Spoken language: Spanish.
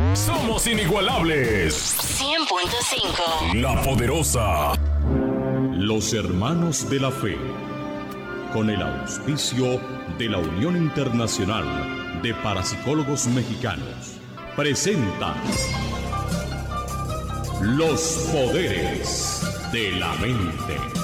Somos inigualables. 100.5. La Poderosa. Los Hermanos de la Fe, con el auspicio de la Unión Internacional de Parapsicólogos Mexicanos, presentan Los Poderes de la Mente.